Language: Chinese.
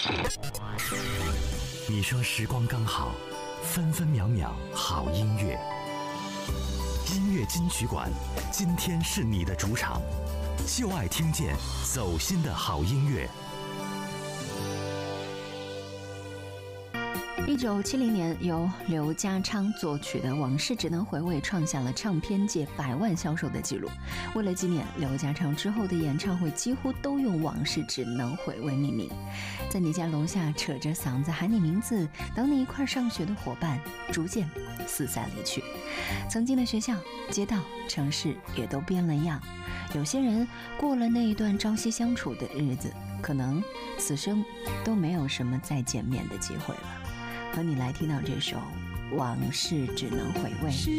你说时光刚好，分分秒秒好音乐。音乐金曲馆，今天是你的主场，就爱听见走心的好音乐。 1970年由刘家昌作曲的《往事只能回味》创下了唱片界100万销售的记录。为了纪念刘家昌之后的演唱会，几乎都用《往事只能回味》命名。在你家楼下扯着嗓子喊你名字，等你一块上学的伙伴逐渐四散离去。曾经的学校、街道、城市也都变了样。有些人过了那一段朝夕相处的日子，可能此生都没有什么再见面的机会了。和你来听到这首《往事只能回味》。